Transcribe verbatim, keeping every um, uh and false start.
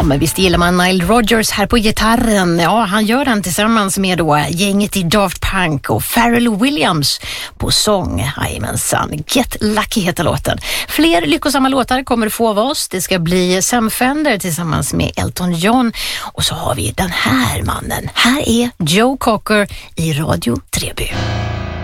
Ja, men visst gillar man Nile Rodgers här på gitarren. Ja, han gör den tillsammans med då gänget i Daft Punk och Pharrell Williams på sång. Jajamensan, Get Lucky heter låten. Fler lyckosamma låtar kommer du få av oss. Det ska bli Sam Fender tillsammans med Elton John. Och så har vi den här mannen. Här är Joe Cocker i Radio Treby.